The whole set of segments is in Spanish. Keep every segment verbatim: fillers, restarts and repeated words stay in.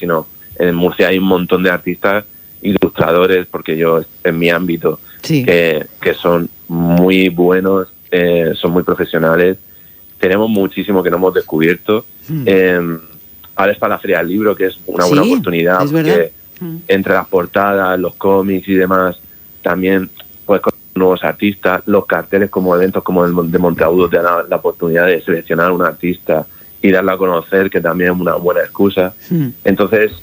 sino en Murcia hay un montón de artistas, ilustradores, porque yo en mi ámbito, sí. que, que son muy buenos, eh, son muy profesionales. Tenemos muchísimo que no hemos descubierto. Mm. Eh, ahora está la Feria del Libro, que es una buena sí, oportunidad, porque mm. entre las portadas, los cómics y demás, también puedes conocer nuevos artistas. Los carteles como eventos como el de Monteagudo te dan la, la oportunidad de seleccionar a un artista y darla a conocer, que también es una buena excusa. Mm. Entonces,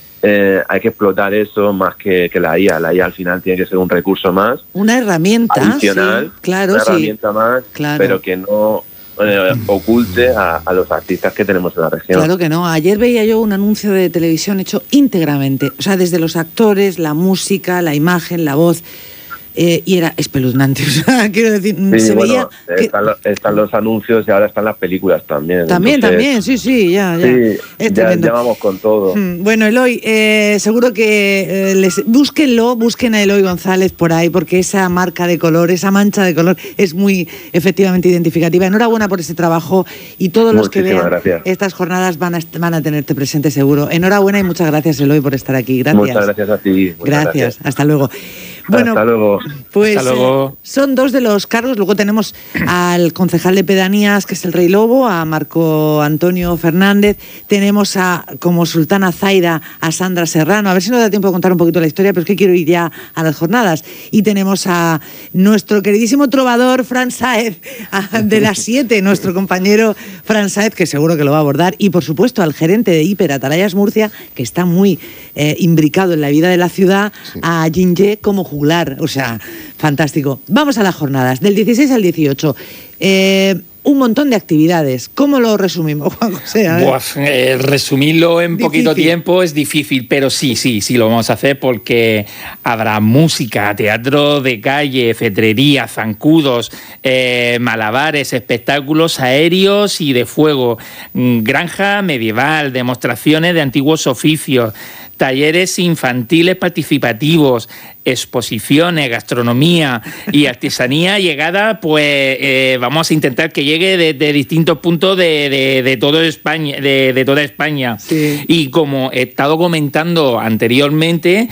eh, hay que explotar eso más que, que la I A. La I A al final tiene que ser un recurso más. Una herramienta. Adicional, sí, claro, una sí. herramienta más, claro. pero que no eh, oculte a, a los artistas que tenemos en la región. Claro que no. Ayer veía yo un anuncio de televisión hecho íntegramente. O sea, desde los actores, la música, la imagen, la voz... Eh, y era espeluznante, o sea, quiero decir, sí, se bueno, veía... Que... Están, los, están los anuncios y ahora están las películas también. También, entonces, también, sí, sí, ya, ya. Sí, es ya, ya vamos con todo. Bueno, Eloy, eh, seguro que eh, les, búsquenlo, busquen a Eloy González por ahí, porque esa marca de color, esa mancha de color es muy efectivamente identificativa. Enhorabuena por ese trabajo y todos los Muchísimas que vean gracias. estas jornadas van a, van a tenerte presente seguro. Enhorabuena y muchas gracias, Eloy, por estar aquí. Gracias. Muchas gracias a ti. Gracias. gracias. Hasta luego. Bueno, Hasta luego. Pues Hasta luego. Eh, son dos de los cargos. Luego tenemos al concejal de Pedanías, que es el Rey Lobo, a Marco Antonio Fernández. Tenemos a, como sultana Zaida, a Sandra Serrano. A ver si nos da tiempo de contar un poquito la historia, pero es que quiero ir ya a las jornadas. Y tenemos a nuestro queridísimo trovador, Fran Sáez, de las siete, nuestro compañero Fran Sáez, que seguro que lo va a abordar. Y, por supuesto, al gerente de Hiper Atalayas Murcia, que está muy eh, imbricado en la vida de la ciudad, sí. a Ginge como juglar. O sea, fantástico. Vamos a las jornadas, del dieciséis al dieciocho. Eh, un montón de actividades. ¿Cómo lo resumimos, Juan José? Buah, eh, resumirlo en difícil. Poquito tiempo es difícil, pero sí, sí, sí lo vamos a hacer porque habrá música, teatro de calle, cetrería, zancudos, eh, malabares, espectáculos aéreos y de fuego, granja medieval, demostraciones de antiguos oficios, talleres infantiles participativos, exposiciones, gastronomía y artesanía llegada, pues eh, vamos a intentar que llegue de, de distintos puntos de, de, de, todo España, de, de toda España. Sí. Y como he estado comentando anteriormente,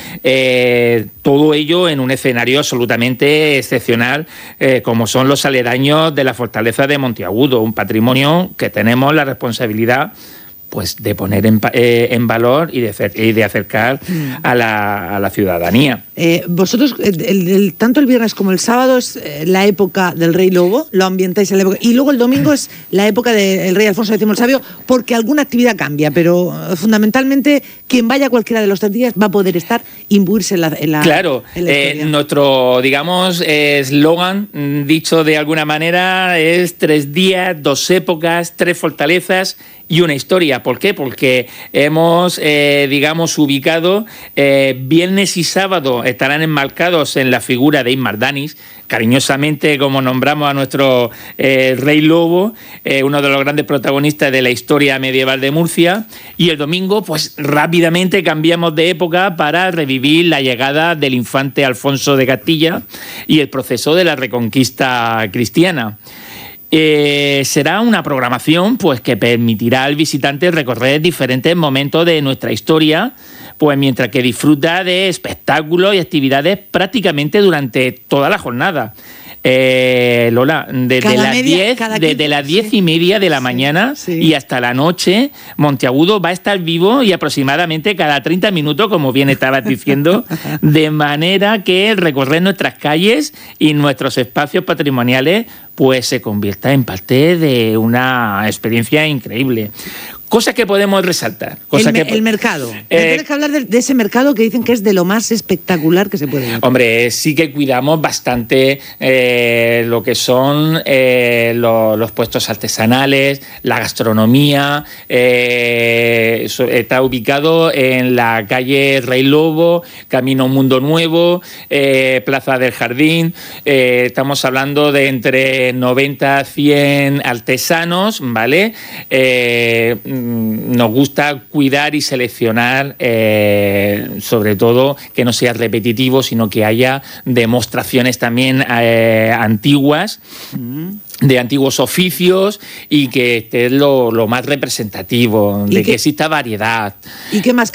eh, todo ello en un escenario absolutamente excepcional, eh, como son los aledaños de la fortaleza de Monteagudo, un patrimonio que tenemos la responsabilidad pues de poner en, eh, en valor y de, y de acercar a la, a la ciudadanía. Eh, vosotros, el, el, tanto el viernes como el sábado es eh, la época del Rey Lobo, lo ambientáis en la época, y luego el domingo es la época del Rey Alfonso X el Sabio, porque alguna actividad cambia, pero fundamentalmente quien vaya a cualquiera de los tres días va a poder estar, imbuirse en la, en la Claro, en la eh, nuestro, digamos, eslogan, eh, dicho de alguna manera, es tres días, dos épocas, tres fortalezas y una historia. ¿Por qué? Porque hemos, eh, digamos, ubicado eh, viernes y sábado estarán enmarcados en la figura de Ismar Danis, cariñosamente como nombramos a nuestro eh, Rey Lobo, eh, uno de los grandes protagonistas de la historia medieval de Murcia, y el domingo pues rápidamente cambiamos de época para revivir la llegada del infante Alfonso de Castilla y el proceso de la reconquista cristiana. Eh, será una programación pues que permitirá al visitante recorrer diferentes momentos de nuestra historia, pues mientras que disfruta de espectáculos y actividades prácticamente durante toda la jornada. Eh, Lola, desde las, media, diez, desde las diez sí. y media de la sí, mañana sí. y hasta la noche, Monteagudo va a estar vivo y aproximadamente cada treinta minutos, como bien estabas diciendo, de manera que recorrer nuestras calles y nuestros espacios patrimoniales pues se convierta en parte de una experiencia increíble. Cosas que podemos resaltar. Cosa el, me, que, el mercado. Eh, Tienes que hablar de, de ese mercado que dicen que es de lo más espectacular que se puede ver. Hombre, sí que cuidamos bastante eh, lo que son eh, lo, los puestos artesanales, la gastronomía. Eh, eso está ubicado en la calle Rey Lobo, Camino Mundo Nuevo, eh, Plaza del Jardín. Eh, estamos hablando de entre noventa a cien artesanos, ¿vale? Eh, nos gusta cuidar y seleccionar, eh, sobre todo que no sea repetitivo, sino que haya demostraciones también eh, antiguas, de antiguos oficios, y que esté lo, lo más representativo, de que, que exista variedad. ¿Y qué más